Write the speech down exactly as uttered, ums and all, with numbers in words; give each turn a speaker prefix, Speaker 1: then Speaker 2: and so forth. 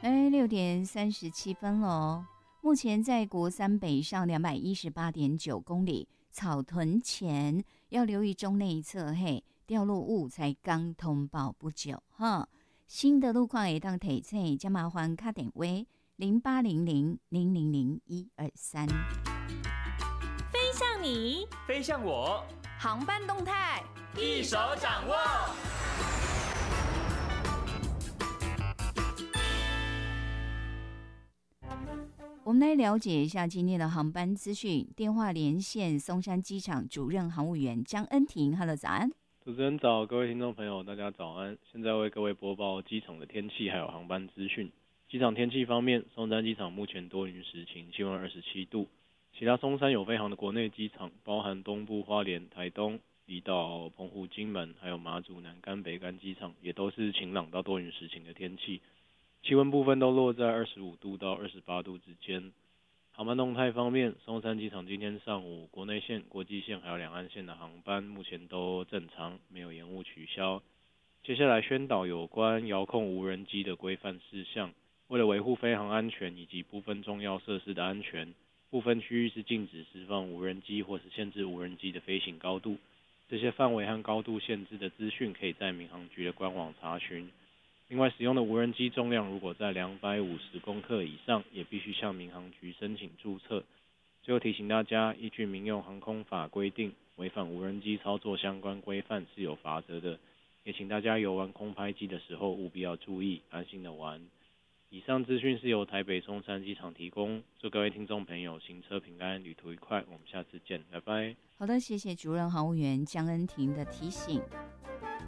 Speaker 1: 哎，六点三十七分喽。目前在国三北上两百一十八点九公里，草屯前要留意中内侧嘿掉落物才刚通报不久哈。新的路况也当提醒，加麻烦卡点位零八零零零零零一二三。
Speaker 2: 飞向你，
Speaker 3: 飞向我，
Speaker 2: 航班动态
Speaker 3: 一手掌握。
Speaker 1: 我们来了解一下今天的航班资讯。电话连线松山机场主任航务员江恩婷 ，Hello， 早安。
Speaker 4: 主持人早，各位听众朋友，大家早安。现在为各位播报机场的天气还有航班资讯。机场天气方面，松山机场目前多云时晴，气温二十七度。其他松山有飞航的国内机场，包含东部花莲、台东、离岛、澎湖、金门，还有马祖、南竿、北竿机场，也都是晴朗到多云时晴的天气。气温部分都落在二十五度到二十八度之间。航班动态方面，松山机场今天上午国内线、国际线还有两岸线的航班目前都正常，没有延误取消。接下来宣导有关遥控无人机的规范事项，为了维护飞航安全以及部分重要设施的安全，部分区域是禁止释放无人机或是限制无人机的飞行高度。这些范围和高度限制的资讯可以在民航局的官网查询。另外，使用的无人机重量如果在两百五十公克以上，也必须向民航局申请注册。最后提醒大家，依据民用航空法规定，违反无人机操作相关规范是有罚则的。也请大家游玩空拍机的时候务必要注意，安心的玩。以上资讯是由台北松山机场提供，祝各位听众朋友行车平安，旅途愉快。我们下次见，拜拜。
Speaker 1: 好的，谢谢主任航务员江恩婷的提醒。